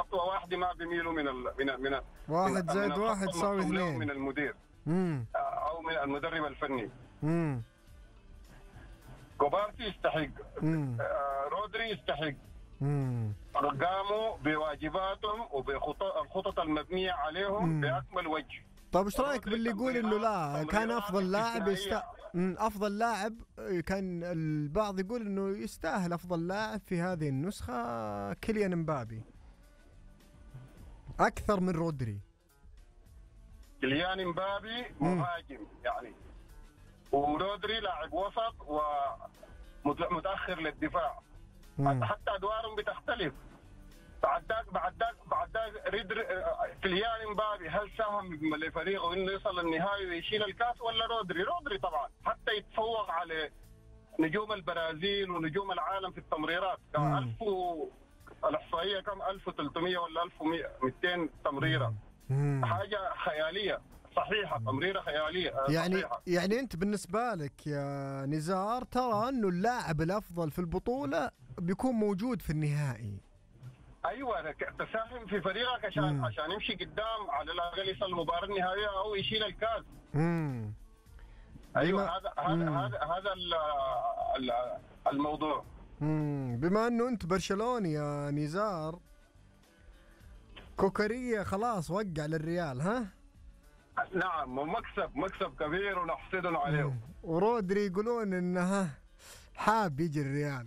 خطوه واحده ما بيميلوا من 1+1 يساوي 2 من المدير او من المدرب الفني. كوبارسي يستحق، رودري يستحق، قاموا بواجباتهم وبالخطط المبنيه عليهم باكمل وجه. طيب ايش رايك باللي يقول انه لا كان افضل لاعب افضل لاعب؟ كان البعض يقول انه يستاهل افضل لاعب في هذه النسخه كيليان مبابي اكثر من رودري. كيليان مبابي مهاجم يعني، ورودري لاعب وسط ومتاخر للدفاع. حتى ادوارهم بتختلف. بعد ذاك كيليان مبابي هل ساهم لفريقه انه يصل للنهائي ويشيل الكاس ولا رودري؟ رودري طبعا، حتى يتفوق على نجوم البرازيل ونجوم العالم في التمريرات. الاحصائيه كم 1300 ولا 1200 تمريره، حاجه خياليه. صحيحه، تمريره خياليه يعني انت بالنسبه لك يا نزار ترى انه اللاعب الافضل في البطوله بيكون موجود في النهائي. ايوه، تساهم في فريقك عشان يمشي قدام، على الاقل يصل المباراه النهائيه او يشيل الكاس. ايوه، هذا الموضوع. بما انه انت برشلوني يا نزار، كوكاريا خلاص وقع للريال، ها؟ نعم، مكسب كبير ونحسدن عليه. ورودري يقولون انه حاب يجي الريال.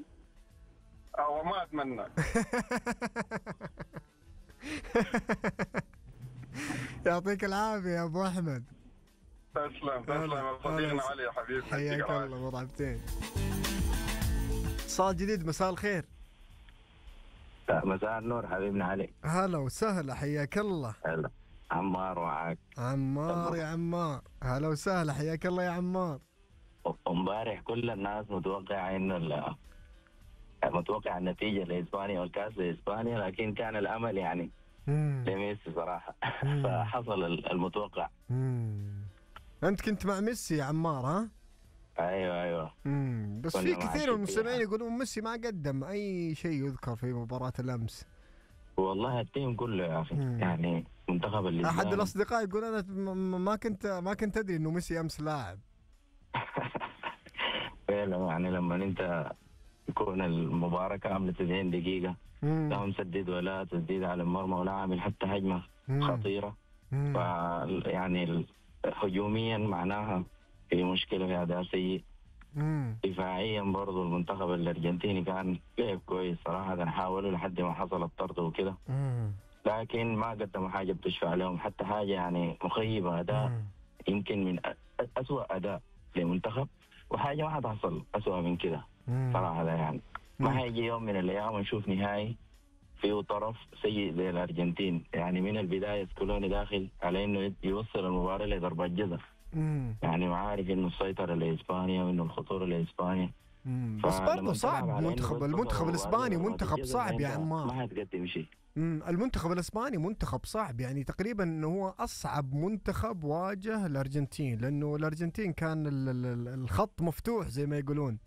وما اتمنى. يعطيك العافيه يا ابو احمد. تسلم صديقنا علي يا حبيبي، حياك الله، مرحبتين. اتصال جديد، مساء الخير. مساء النور حبيبنا علي. هلا وسهلا، حياك الله. هلا عمار معك. عمار يا عمار، هلا وسهلا، حياك الله يا عمار. امبارح كل الناس متوقع انه متوقع النتيجه لاسبانيا والكاس لاسبانيا، لكن كان الامل يعني لميسي صراحه. فحصل المتوقع. انت كنت مع ميسي يا عمار، ها؟ ايوه. بس في كثير من المستمعين يقولون ميسي ما قدم اي شيء يذكر في مباراه الامس. والله التيم كله يا اخي، يعني منتخب اللي احد الاصدقاء يقول انا ما كنت ادري انه ميسي امس لاعب. فعلا، يعني لما انت يكون المباراه كامله 90 دقيقه لا مسدد ولا تسديد على المرمى ولا عامل حتى هجمه خطيره، يعني هجوميا معناها في مشكله، في اداء سيء. دفاعيا برضو المنتخب الارجنتيني كان لعب كويس صراحه، حاولوا لحد ما حصل الطرد وكده، لكن ما قدموا حاجه بتشفع لهم، حتى حاجه يعني مخيبه، اداء يمكن من اسوأ اداء لمنتخب، وحاجه ما حتحصل اسوأ من كده صراحه. يعني ما هيجي يوم من الايام نشوف نهائي فيه طرف سيء زي الارجنتين، يعني من البدايه سكولوني داخل على انه يوصل المباراه لضربات جزاء، يعني وعارف انه السيطره لاسبانيا وانه الخطوره لاسبانيا. بس برضه صعب، المنتخب الاسباني منتخب صعب يا عمار، ما هتقدم شيء. المنتخب الاسباني منتخب صعب، يعني تقريبا انه هو اصعب منتخب واجه الارجنتين، لانه الارجنتين كان الخط مفتوح زي ما يقولون.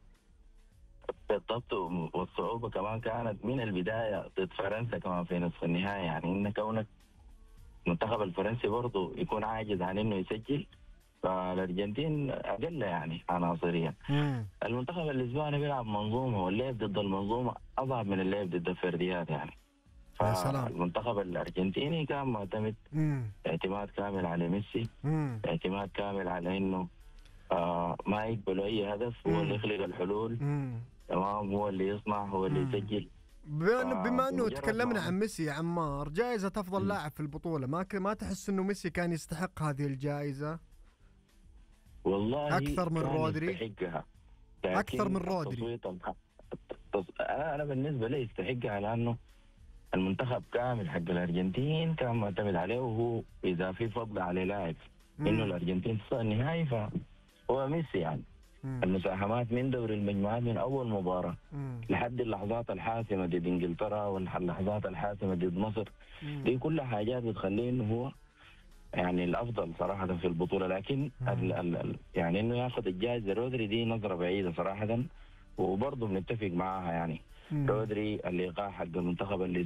بالضبط، والصعوبه كمان كانت من البدايه ضد فرنسا كمان في نصف النهائي، يعني ان كونك المنتخب الفرنسي برضه يكون عاجز عن انه يسجل، فالارجنتين اقل يعني عناصريا. المنتخب الاسباني بيلعب منظومه، واللعب ضد المنظومه اصعب من اللعب ضد الفرديات يعني. فالمنتخب الارجنتيني كان معتمد اعتماد كامل على ميسي، اعتماد كامل على انه ما يقبلوا اي هدف، هو اللي يخلق الحلول، تمام، هو اللي يصنع، هو اللي يسجل. بما انه تكلمنا عن ميسي يا عمار، جائزة افضل لاعب في البطولة، ما تحس انه ميسي كان يستحق هذه الجائزة؟ والله اكثر من رودري؟ يستحقها، اكثر من رودري. انا بالنسبة لي يستحقها، لانه المنتخب كامل حق الارجنتين كان معتمد عليه، وهو اذا في فضل على لاعب انه الارجنتين تصل النهائي فهو ميسي. يعني المساهمات من دوري المجموعات من اول مباراه لحد اللحظات الحاسمه ضد انجلترا واللحظات الحاسمه ضد مصر، دي كلها حاجات بتخليه انه هو يعني الافضل صراحه في البطوله. لكن يعني انه ياخذ الجائزه رودري دي نظره بعيده صراحه، وبرضه بنتفق معاها. يعني رودري الايقاع حق المنتخب